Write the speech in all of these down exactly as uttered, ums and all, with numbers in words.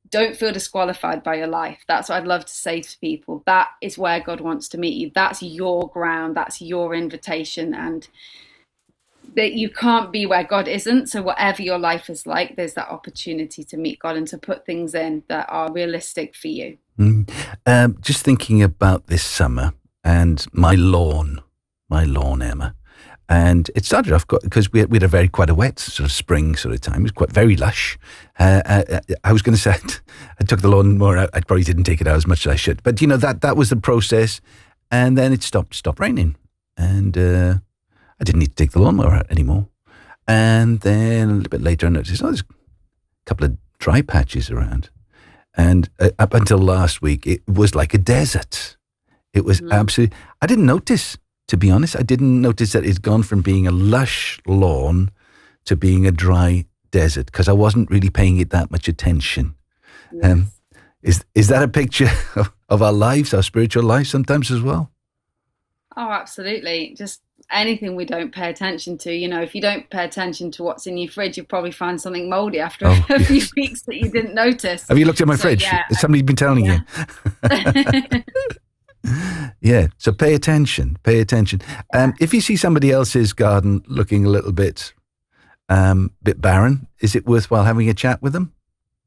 don't feel disqualified by your life. That's what I'd love to say to people. That is where God wants to meet you. That's your ground. That's your invitation. And that you can't be where God isn't. So whatever your life is like, there's that opportunity to meet God and to put things in that are realistic for you. Mm. Um, just thinking about this summer and my lawn, my lawn, Emma. And it started off because we, we had a very quite a wet sort of spring sort of time. It was quite very lush. Uh, uh, I was going to say I took the lawnmower out. I probably didn't take it out as much as I should. But, you know, that that was the process. And then it stopped stopped raining. And uh, I didn't need to take the lawnmower out anymore. And then a little bit later I noticed, oh, there's a couple of dry patches around. And uh, up until last week, it was like a desert. It was mm. absolutely, I didn't notice. To be honest, I didn't notice that it's gone from being a lush lawn to being a dry desert because I wasn't really paying it that much attention. Yes. Um, is is that a picture of, of our lives, our spiritual lives sometimes as well? Oh, absolutely. Just anything we don't pay attention to. You know, if you don't pay attention to what's in your fridge, you'll probably find something mouldy after oh, a few yes. weeks that you didn't notice. Have you looked at my so, fridge? Yeah, Has somebody been telling yeah. you? Yeah, so pay attention, pay attention. Um, if you see somebody else's garden looking a little bit, um, bit barren, is it worthwhile having a chat with them?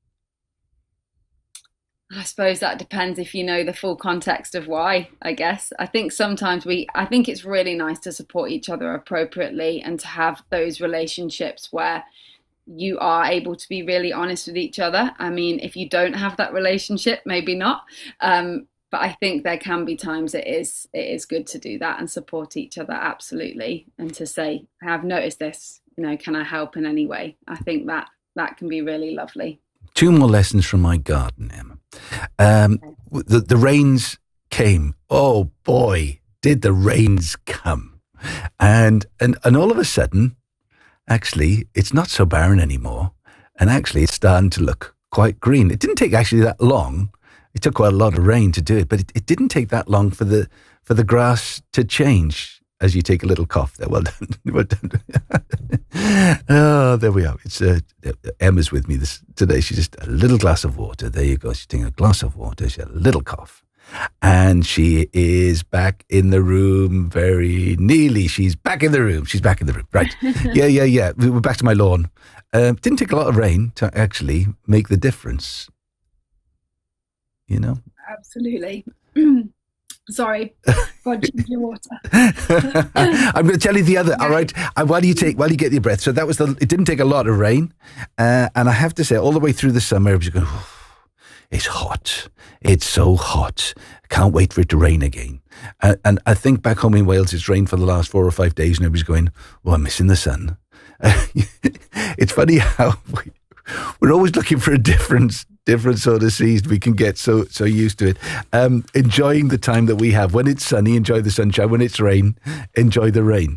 I suppose that depends if you know the full context of why, I guess. I think sometimes we, I think it's really nice to support each other appropriately and to have those relationships where you are able to be really honest with each other. I mean, if you don't have that relationship, maybe not. Um, But I think there can be times it is it is good to do that and support each other, absolutely. And to say, I've noticed this, you know, can I help in any way? I think that that can be really lovely. Two more lessons from my garden, Emma. Um, okay. the, the rains came. Oh boy, did the rains come. And, and, and all of a sudden, actually, it's not so barren anymore. And actually, it's starting to look quite green. It didn't take actually that long. It took quite a lot of rain to do it, but it, it didn't take that long for the for the grass to change. As you take a little cough there, well done, well done. Oh, there we are. It's uh, Emma's with me this today. She's just a little glass of water. There you go. She's taking a glass of water. She had a little cough, and she is back in the room. Very nearly, she's back in the room. She's back in the room. Right? Yeah, yeah, yeah. We're back to my lawn. Uh, didn't take a lot of rain to actually make the difference. You know? Absolutely. Sorry, God, drink your water. I'm going to tell you the other. All right, uh, while you take, while you get your breath. So that was the. It didn't take a lot of rain, uh, and I have to say, all the way through the summer, I was going, oh, "It's hot. It's so hot. Can't wait for it to rain again." Uh, and I think back home in Wales, it's rained for the last four or five days, and everybody's going, "Oh, I'm missing the sun." Uh, it's funny how we, we're always looking for a difference. Different sort of season. We can get so so used to it. Um, enjoying the time that we have. When it's sunny, enjoy the sunshine. When it's rain, enjoy the rain.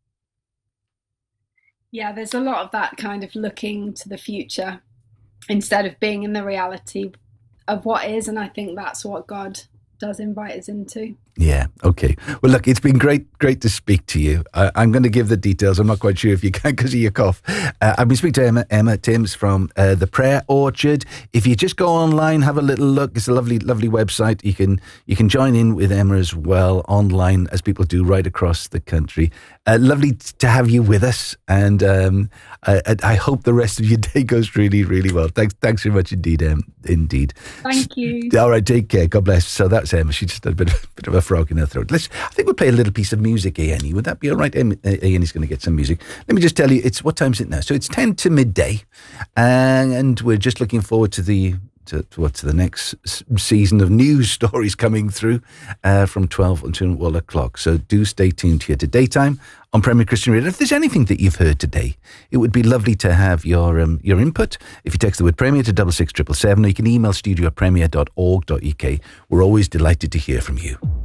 Yeah, there's a lot of that kind of looking to the future instead of being in the reality of what is. And I think that's what God does invite us into. Yeah, okay. Well, look, it's been great great to speak to you. Uh, I'm going to give the details. I'm not quite sure if you can because of your cough. Uh, I've been speaking to Emma, Emma Timms from uh, the Prayer Orchard. If you just go online, have a little look. It's a lovely, lovely website. You can you can join in with Emma as well online, as people do right across the country. Uh, lovely to have you with us, and um, I, I hope the rest of your day goes really, really well. Thanks, thanks very much indeed, um, indeed. Thank you. All right, take care. God bless. So that's Emma. She just had a bit of, bit of a frog in her throat. Let's. I think we'll play a little piece of music, Annie. Would that be all right? Annie's going to get some music. Let me just tell you, it's what time is it now? So it's ten to midday, and, and we're just looking forward to the. To, to what's the next season of news stories coming through uh, from twelve until one o'clock. So do stay tuned here to Daytime on Premier Christian Radio. If there's anything that you've heard today, it would be lovely to have your um, your input. If you text the word Premier to double six triple seven, or you can email studio at premier dot org dot uk. We're always delighted to hear from you.